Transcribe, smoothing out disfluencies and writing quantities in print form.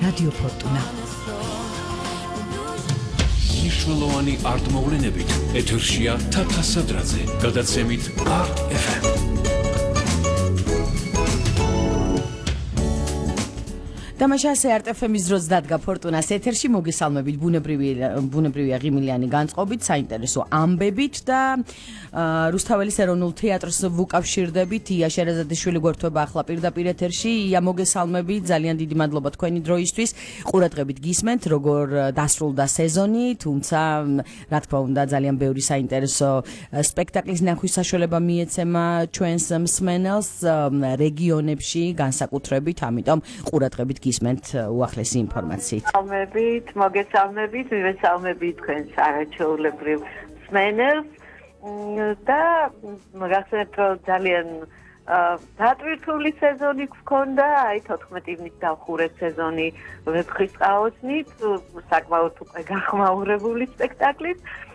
რადიო ფორტუნა. მნიშვნელოვანი არტ-მოვლენებით ეთერშია თათა სადრაძე, გადაცემით Art FM. Დამაშასე Art FM-ის დროს დადგა ფორტუნას ეთერში მოგესალმებით ბუნებრივია ღიმილიანი განწყობით, საინტერესო ამბებით და რუსთაველის ეროვნულ თეატრს ვუკავშირდებით. ია შერაზადიშვილი გვერდება ახლა პირდაპირ ეთერში. ია მოგესალმებით, ძალიან დიდი მადლობა თქვენი დროისთვის. ყურადღებით გისმენთ, როგორ დასრულდა სეზონი, თუმცა რა თქმა უნდა ძალიან ბევრი საინტერესო სპექტაკლის ნახვის საშუალება მიეცემა ჩვენს მსმენელს რეგიონებში განსაკუთრებით, ამიტომ ყურადღებით გისმენთ უახლესი ინფორმაციით. მოგესალმებით, მივესალმებით თქვენს არაჩვეულებრივ მსმენელს და მოგახსენებთ, რომ ძალიან დატვირთული სეზონი გქონდა, აი 14 ივნით დავხურეთ სეზონი ვეფხისტყაოსნით, საკმაოდ უკვე გახმაურებული სპექტაკლით.